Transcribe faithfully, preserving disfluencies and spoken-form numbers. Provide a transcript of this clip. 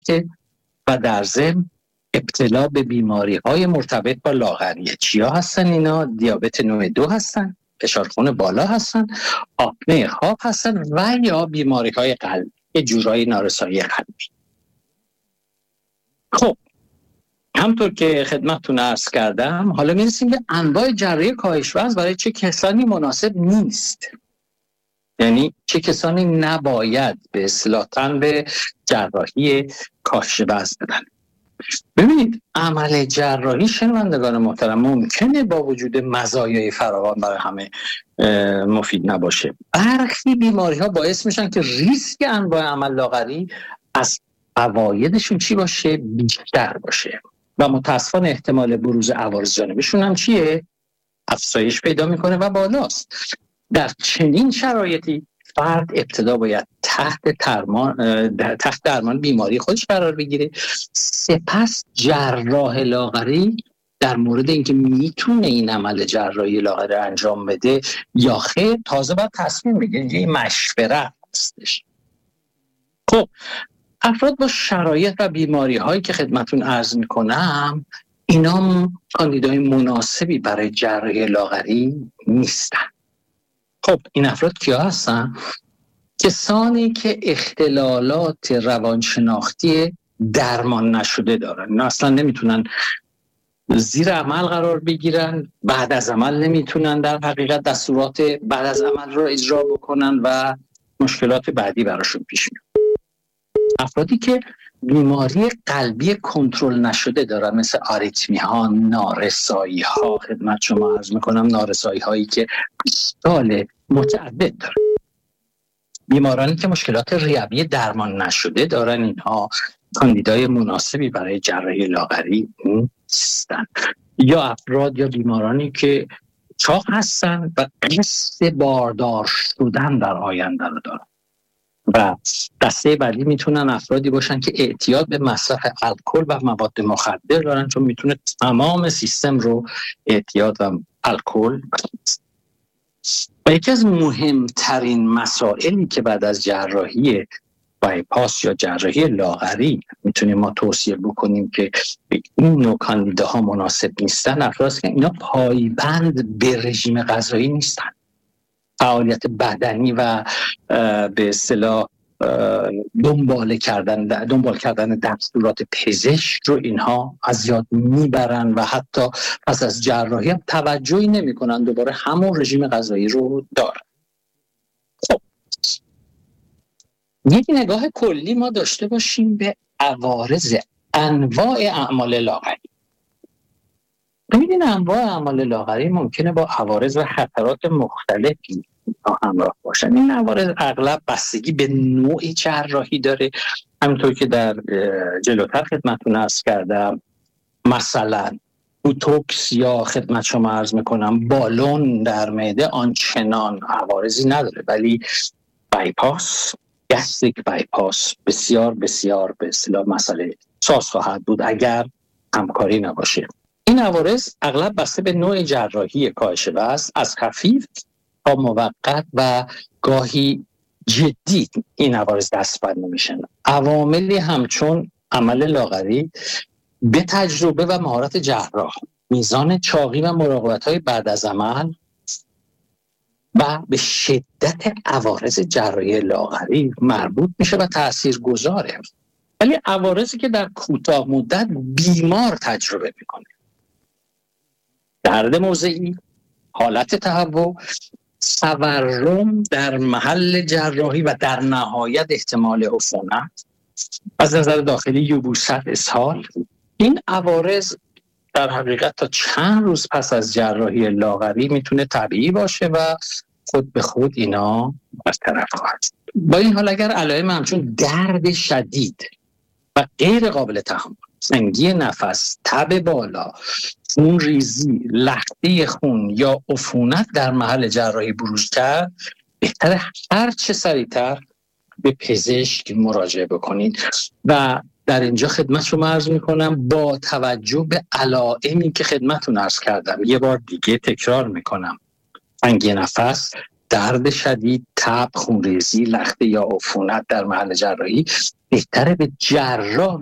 و در ضمن ابتلا به بیماری‌های مرتبط با لاغریه. چیا هستن اینا؟ دیابت نوع دو هستن، فشار خون بالا هستن، آپنه خواب هستن و یا بیماری‌های قلبی، یه جورایی نارسایی قلبی. خب همطور که خدمتتون عرض کردم، حالا میرسیم به انواع جراحی کاهش وزن برای چه کسانی مناسب نیست. یعنی چه کسانی نباید به اصطلاح تن به جراحی کاهش وزن بدن. ببینید عمل جراحی شنوندگان محترم ممکنه با وجود مزایای فراوان برای همه مفید نباشه. برخی بیماری ها باعث میشن که ریسک انواع عمل لاغری از فوایدشون چی باشه؟ بیشتر باشه و متاسفانه احتمال بروز عوارض جانبیشون هم چیه؟ افزایش پیدا میکنه و بالاست. در چنین شرایطی فرد ابتدا باید تحت درمان تحت درمان بیماری خودش قرار بگیره، سپس جراح لاغری در مورد اینکه میتونه این عمل جراحی لاغری انجام بده یا خیر تازه باید تصمیم بگیره. این مشوره هستش. خب افراد با شرایط و بیماری هایی که خدمتون عرض میکنم اینا کاندیدای مناسبی برای جراحی لاغری نیستن. خب این افراد کیا هستن؟ کسانی که اختلالات روانشناختی درمان نشده دارن. اینا اصلا نمیتونن زیر عمل قرار بگیرن، بعد از عمل نمیتونن در حقیقت دستورات بعد از عمل رو اجرا بکنن و مشکلات بعدی براشون پیش میاد. افرادی که بیماری قلبی کنترل نشده دارن مثل آریتمی ها، نارسایی ها، خدمت شما عرض میکنم نارسایی هایی که سال متعدد دارن. بیمارانی که مشکلات ریوی درمان نشده دارن اینها کاندیدای مناسبی برای جراحی لاغری نیستن. یا افراد یا بیمارانی که چاق هستن و قصد باردار شدن در آینده رو دارن. و دسته بعدی میتونن افرادی باشن که اعتیاد به مصرف الکل و مواد مخدر دارن، چون میتونه تمام سیستم رو اعتیاد و الکل. و یکی از مهمترین مسائلی که بعد از جراحی بایپاس یا جراحی لاغری میتونیم ما توصیه بکنیم که این نوع کاندیداها مناسب نیستن، افراد که اینا پایبند به رژیم غذایی نیستن. فعالیت بدنی و به اصطلاح دنبال کردن دنبال کردن دستورات پزشک رو اینها از یاد میبرن و حتی پس از جراحی هم توجهی نمیکنن، دوباره همون رژیم غذایی رو دارن. خب یک نگاه کلی ما داشته باشیم به عوارض انواع اعمال لاغری. ببینید انواع اعمال لاغری ممکنه با عوارض و خطرات مختلفی همراه باشن. این عوارض اغلب بستگی به نوع جراحی داره، همونطور که در جلوتر خدمتتون عرض کردم. مثلا بوتوکس یا خدمت شما عرض میکنم بالون در معده آنچنان عوارضی نداره، ولی بایپاس، گستریک بایپاس بسیار بسیار به اصطلاح مسئله ساز خواهد بود اگر همکاری نباشه. این عوارض اغلب بسته به نوع جراحی کاهش وزن از خفیف تا موقت و گاهی جدی این عوارض دستبند میشن. عواملی همچون عمل لاغری، به تجربه و مهارت جراح، میزان چاقی و مراقبت‌های بعد از عمل و به شدت عوارض جراحی لاغری مربوط میشه و تاثیرگذاره. ولی عوارضی که در کوتاه مدت بیمار تجربه میکنه، درد موضعی، حالت تهوع، تورم در محل جراحی و در نهایت احتمال عفونت، از نظر داخلی یبوست، اسهال، این عوارض در حقیقت تا چند روز پس از جراحی لاغری میتونه طبیعی باشه و خود به خود اینا برطرف خواهد. با این حال اگر علائم همچون درد شدید و غیر قابل تحمل، تنگی نفس، تب بالا، خون ریزی، لخته خون یا عفونت در محل جراحی بروز کرد، بهتره هر چه سریعتر به پزشک مراجعه بکنید. و در اینجا خدمت شما عرض میکنم با توجه به علائمی که خدمتتون عرض کردم، یه بار دیگه تکرار میکنم: تنگی نفس، درد شدید، تب، خونریزی، لخته یا عفونت در محل جراحی بهتره به جراح